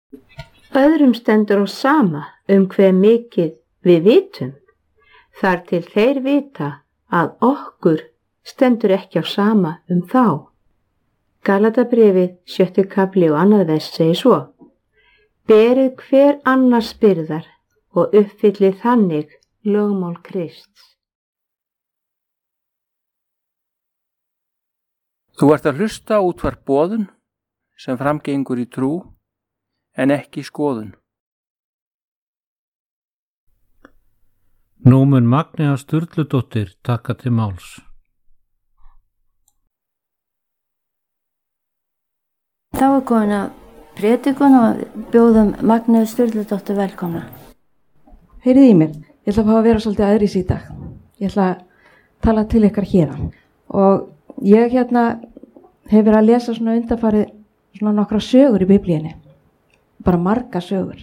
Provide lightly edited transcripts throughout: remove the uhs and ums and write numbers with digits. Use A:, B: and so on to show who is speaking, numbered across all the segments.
A: Öðrum stendur á sama hve mikið við vitum, þar til þeir vita að okkur stendur ekki á sama þá. Galatabréfið 6. kafli og 2. vers segir svo: Berið hver annars byrðar og uppfyllið þannig lögmál Krists.
B: Þú ert að hlusta á útvarp Boðun sem framgengur í trú en ekki skoðun.
C: Nú mun Magnea Sturludóttir taka til máls.
D: Þá er komin að prédikun og bjóðum Magneu Sturludóttur velkomna.
E: Heyriði í mér, ég ætla að fá að vera svolítið aðrís í dag. Ég ætla að tala til ykkar hérna. Og ég hef verið að lesa svona undanfarið svona nokkra sögur í Biblíunni. Bara marga sögur.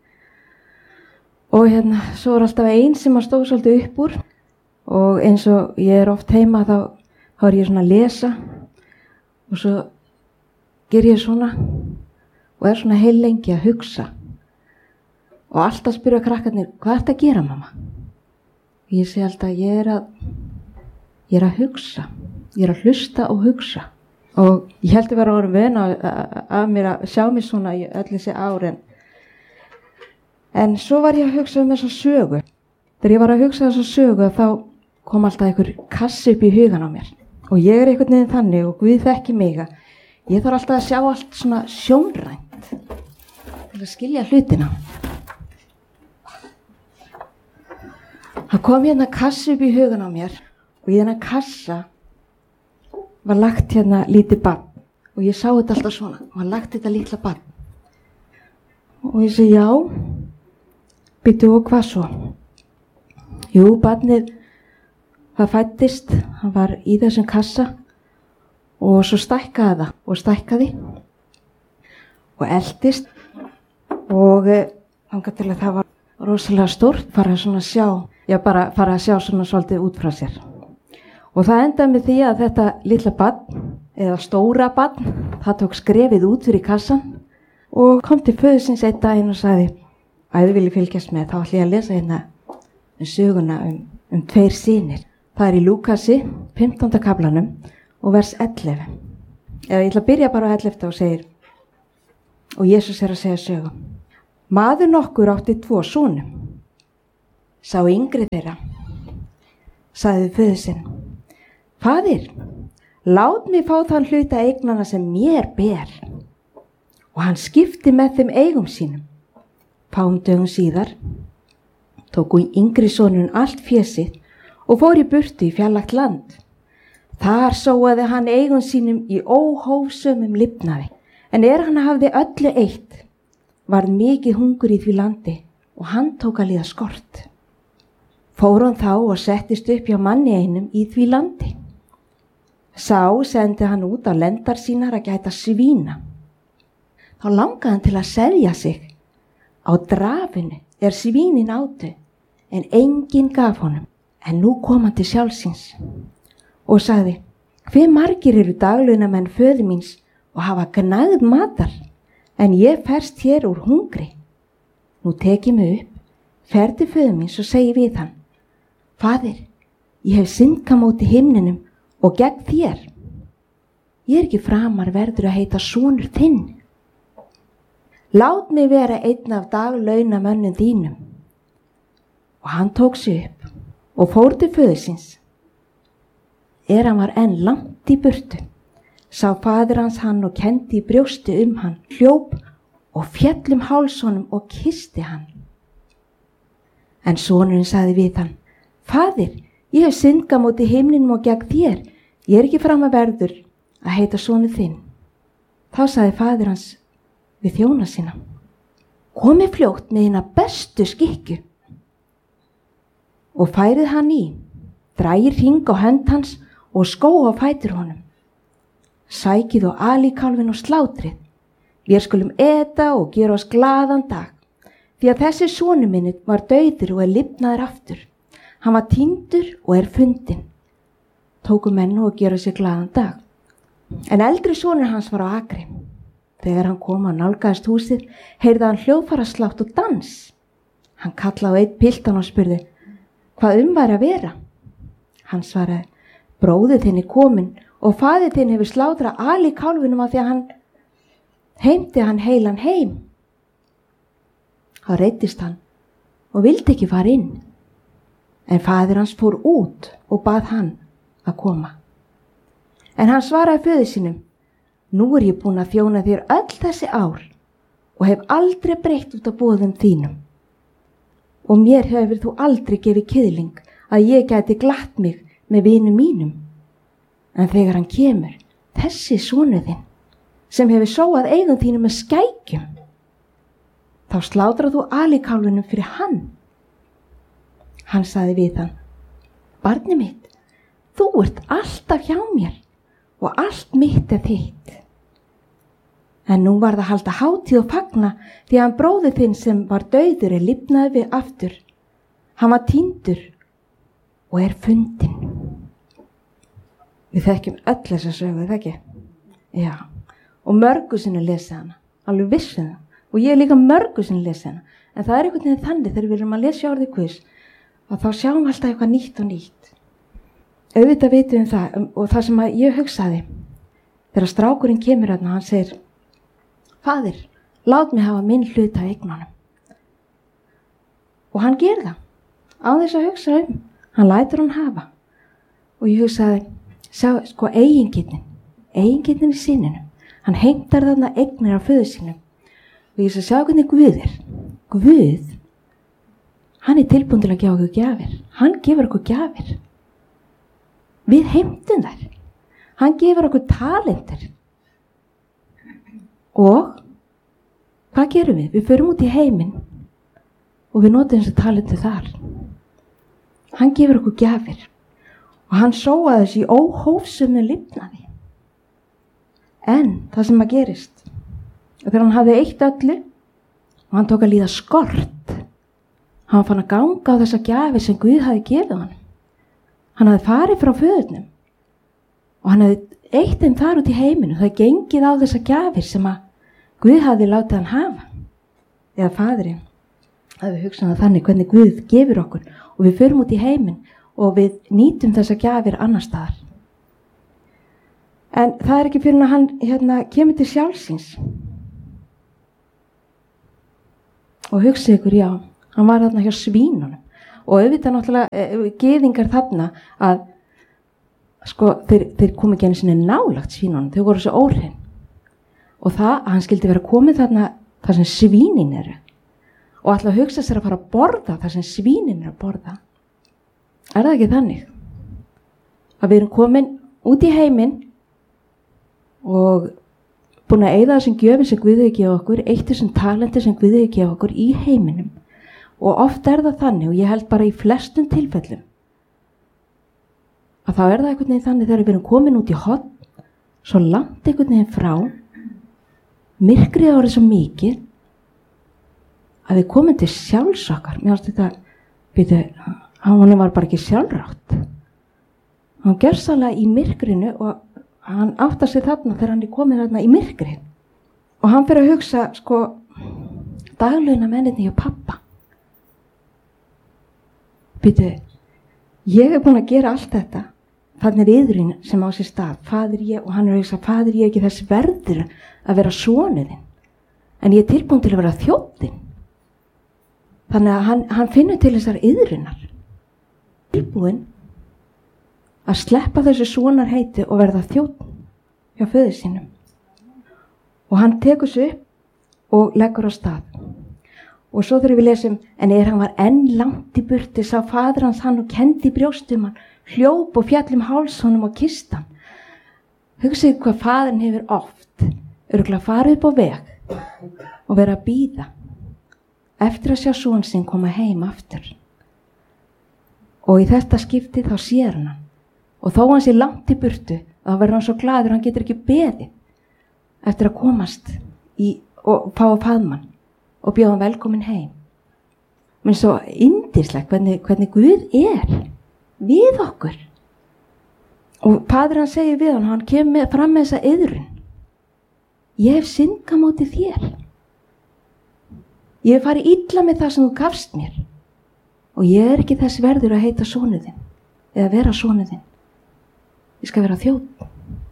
E: Og svo er alltaf ein sem að stóð svolítið upp úr. Og eins og ég er oft heima þá er ég svona að lesa. Og svo ger ég svona og er svona heil lengi að hugsa. Og alltaf spyrja krakkarnir, hvað ert að gera, mamma? Ég segi alltaf, ég er að hugsa. Ég er að hlusta og hugsa. Og ég held að vera orðin vön að mér að sjá mig svona í öll þessi ár. En svo var ég að hugsa þessa sögu. Þegar ég var að hugsa þessa sögu þá kom alltaf einhver kassi upp í hugan á mér. Og ég er einhvern veginn þannig og Guð þekki mig að ég þarf alltaf að sjá allt svona sjónrænt til að skilja hlutina. Það kom kassi upp í hugan á mér og í þennan kassa var lagt lítið barn og ég sá þetta alltaf svona og hann lagt þetta litla barn. Og ég segi já, býttu og hvað svo? Jú, barnið það fæddist, hann var í þessum kassa og svo stækkaði það og stækkaði og eldist og þangað til að það var rosalega stórt, fara að sjá svona svolítið út frá sér. Og það endaði með því að þetta litla barn, eða stóra barn, það tók skrefið út fyrir kassan og kom til föðusins einn daginn og sagði, að þið viljið fylgjast með, þá ætla ég að lesa söguna um 2 synir. Það er í Lúkasi, 15. kaflanum og vers 11. Eða ég ætla að byrja bara á 11 og segir, og Jesús er að segja sögu. Maður nokkur átti 2 sonum. Sá yngri þeirra, sagði föður sinn, Faðir, lát mig fá þann hluta eignana sem mér ber. Og hann skipti með þeim eigum sínum. Fáum dögum síðar tóku yngri sonurinn allt fé sitt og fór í burtu í fjarlægt land. Þar sóaði hann eigum sínum í óhófsömum lifnaði. En hann hafði öllu eitt, varð mikið hungur í því landi og hann tók að líða skort. Fór hann þá og settist upp hjá manni einum í því landi. Sá sendi hann út á lendar sínar að gæta svína. Þá langaði hann til að seðja sig. Á drafinu svínin átu, en enginn gaf honum. En nú kom hann til sjálfsins og sagði, hve margir eru daglaunamenn föður míns og hafa gnægð matar, en ég ferst hér úr hungri. Nú tek ég mig upp, fer til föður míns og segi við hann, Faðir, ég hef syndgað móti himninum og gegn þér. Ég ekki framar verður að heita sonur þinn. Lát mig vera einn af daglaunamönnum þínum. Og hann tók sig upp og fór til föður síns. Hann var enn langt í burtu, sá faðir hans hann og kenndi í brjósti hann, hljóp og féll háls honum og kyssti hann. En sonurinn sagði við hann, Faðir, ég hef syndgað móti himninum og gegn þér. Ég ekki framar verður að heita sonur þinn. Þá sagði faðir hans við þjóna sína, komið fljótt með hina bestu skikkju. Og færið hann í, drægir hring á hönd hans og skó á fætur honum. Sækið og alíkálfin og slátrið. Við skulum eta og gera oss glaðan dag, því að þessi sonur minni var dauður og lifnaður aftur. Hann var týndur og fundinn. Tóku menn og gera sér glaðan dag. En eldri sonur hans var á akri. Þegar hann kom að nálgaðist húsið, heyrði hann hljóðfaraslátt og dans. Hann kallaði á einn piltan og spurði, hvað væri að vera? Hann svaraði, bróðir þinn kominn og faðir þinn hefur slátrað ali kálfinum af því að hann heimti hann heilan heim. Þá reiddist hann og vildi ekki fara inn. En faðir hans fór út og bað hann að koma. En hann svaraði föður sínum, nú ég búin að þjóna þér öll þessi ár og hef aldrei breytt út af boðum þínum. Og mér hefur þú aldrei gefið kiðling að ég gæti glatt mig með vinum mínum. En þegar hann kemur, þessi sonur þinn, sem hefur sóað eigum þínum með skækjum, þá slátrað þú alikálfunum fyrir hann. Hann sagði við hann, barni mitt, þú ert alltaf hjá mér og allt mitt þitt. En nú var það halda hátíð og fagna því að hann bróðir þinn sem var dauður lifnaði við aftur. Hann var týndur og fundinn. Við þekkjum öll þessa sögu, það ekki? Já, og mörgu sinni lesa hana, alveg vissi það. Og ég líka mörgu sinni lesa hana. En það einhvern veginn þannig þegar við erum að lesa orðið Guðs, að þá sjáum við alltaf eitthvað nýtt og nýtt. Auðvitað vitum við það, og það sem ég hugsaði, þegar strákurinn kemur þarna, hann segir, faðir, lát mig hafa minn hlut af eignunum. Og hann ger það, á þess að hugsa hann lætur hann hafa. Og ég hugsaði, sjá, sko, eiginkitnin í sinninum, hann heimtar þarna eignir af föður sínum. Og ég sjá hvernig Guð Guð, hann tilbúinn til að gefa okkur gjafir. Hann gefur okkur gjafir. Við heimtum þær. Hann gefur okkur talentur. Og hvað gerum við? Við förum út í heiminn og við notum þessu talentur þar. Hann gefur okkur gjafir og hann sóaði þessi óhófsumu lifnaði. En það sem gerist, þegar hann hafði eitt öllu og hann tók að líða skort, hann fann að ganga á þessa gjafir sem Guð hafði gefið hann. Hann hafði farið frá föðurnum og hann hafði eitt þeim þar út í heiminu. Það gengið á þessa gjafir sem að Guð hafði látið hann hafa. Eða faðirinn hafði hugsað þannig hvernig Guð gefur okkur og við förum út í heiminn og við nýtum þessa gjafir annar staðar. En það ekki fyrir að hann kemur til sjálfsins. Og hugsið ykkur, já, hann var þarna hjá svínunum. Og auðvitað náttúrulega gyðingar þarna að sko, þeir komu ekki einu sinni nálagt svínunum, þau voru svo óhrein. Og það að hann skildi vera komið þarna þar sem svínin eru. Og ætla að hugsa sér að fara að borða þar sem svínin eru að borða. Er það ekki þannig? Að við erum komin út í heiminn og búin að eyða þessum gjöfum sem Guð hefur gefið okkur, eitt þessum talenti sem Guð hefur gefið okkur í heiminum. Og oft það þannig, og ég held bara í flestum tilfellum, að þá það einhvern veginn þannig þegar við erum komin út í horn, svo langt einhvern veginn frá, myrkrið árið svo mikið, að við komum til sjálfs okkar. Mér finnst þetta, hann var bara ekki sjálfrátt. Hann gjörsamlega í myrkrinu og hann áttar sig þarna þegar hann komið þarna í myrkrið. Og hann fyrir að hugsa, sko, daglauna menninni hjá pappa. Ég búin að gera allt þetta. Þannig yðurinn sem á sér stað, faðir ég, og hann að hugsa, faðir ég ekki þess verður að vera sonuðinn. En ég tilbúin til að vera þjóðinn. Þannig að hann finnur til þessar yðurinnar. Tilbúin að sleppa þessu sonarheiti og verða þjóðn hjá föður sínum. Og hann tekur sig upp og leggur á stað. Og svo þegar við lesum, en hann var enn langt í burti, sá faðir hans hann og kendi í brjóstum hann, hljóp og fjall háls honum og kista hann. Hugsaðu hvað faðirinn hefur oft, örugglega farið upp á veg og verið að bíða eftir að sjá son sinn koma heim aftur. Og í þetta skipti þá sér hann. Og þó hann sé langt í burtu, þá verður hann svo glaður, hann getur ekki beðið eftir að komast og fá að faðma hann og bjóða hann velkomin heim. Men svo yndislegt hvernig Guð við okkur. Og faðir hann segir við hann kemur fram með þessa yðrun ég hef syndgað á móti þér. Ég hef farið illa með það sem þú gafst mér og ég er ekki þess verður að heita sonur þinn eða vera sonur þinn. Ég skal vera þjónn.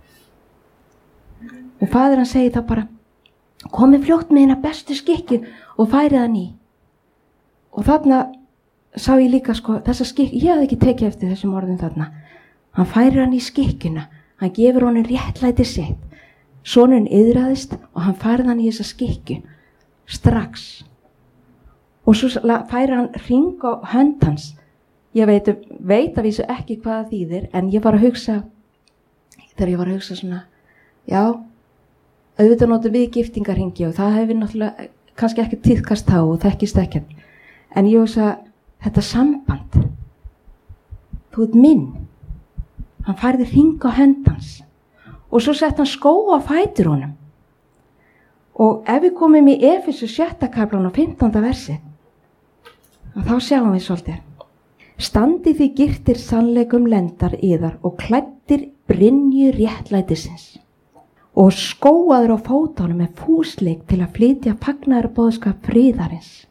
E: Og faðir hann segir þá bara, komið fljótt með hérna bestu skikju og færið hann í. Og þarna sá ég líka þessa skikju, ég hafði ekki tekið eftir þessum orðum þarna. Hann færir hann í skikkjuna, hann gefur honum réttlæti sitt. Sonurinn iðraðist og hann færði hann í þessa skikju strax. Og svo færir hann hring á hönd hans. Ég veit að vísu ekki hvað það þýðir, en ég var að hugsa, þegar ég var að hugsa svona, já, auðvitað notum við giftingarhringi og það hefur náttúrulega kannski ekki tíðkast þá og þekkist ekkert. En ég hugsa, þetta samband, þú ert minn. Hann færði hring á hönd hans og svo sett hann skó á fætur honum. Og ef við komum í Efesu 6. kaflan og 15. versi, þá sjáum við svolítið. Standi því girtir sannleikum lendar yðar og klæddir brynju réttlætisins og skóaður á fótunum með fúsleik til að flytja fagnaðarboðskap friðarins.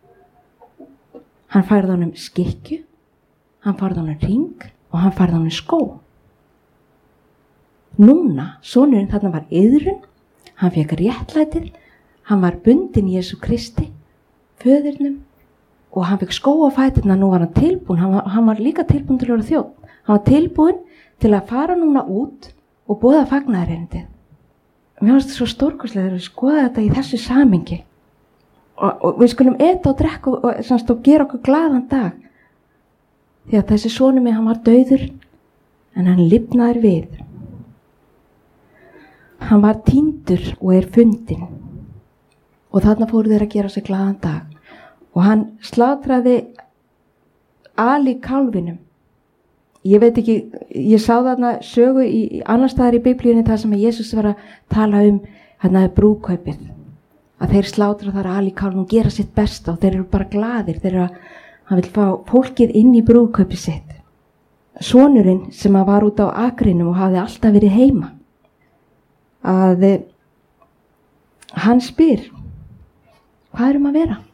E: Hann færði honum skikkju, hann færði honum hring og hann færði honum skó. Núna, sonurinn þarna var iðrun, hann fekk réttlætið, hann var bundinn í Jesú Kristi, föðurnum, og hann fekk skó á fæturna. Nú var hann tilbúin, hann var líka tilbúin til að vera þjónn. Hann var tilbúin til að fara núna út og boða fagnaðarerindið. Mér finnst þetta svo stórkostlega þegar við skoðum þetta í þessu samhengi. Og við skulum eta og drekka og gera okkur glaðan dag. Því að þessi sonur minn, hann var dauður, en hann lifnaði við. Hann var týndur og er fundinn. Og þarna fóru þeir að gera sér glaðan dag. Og hann slátraði Ali kálfinum. Ég veit ekki, ég sá þarna sögu í annars staðar í Biblíunni þar sem Jesús var að tala hérna brúðkaupið. Að þeir slátra þar Ali kálfinum og gera sitt besta og þeir eru bara glaðir. Hann vil fá fólkið inn í brúðkaupið sitt. Sonurinn sem var út á akrinum og hafði alltaf verið heima. Hann spyr, hvað erum að vera?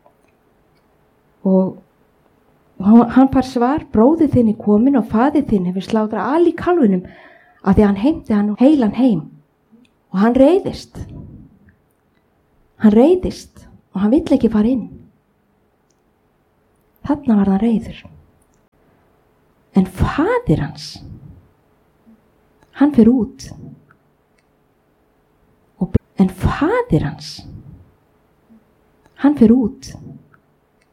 E: Og hann fær svar, bróðir þinn er komin og faðir þinn hefur slátrað Ali kálfinum af því að hann heimti hann heilan heim. Og hann reiðist. Og hann vill ekki fara inn. Þarna var hann reiður. En faðir hans, hann fer út. En faðir hans, hann fer út.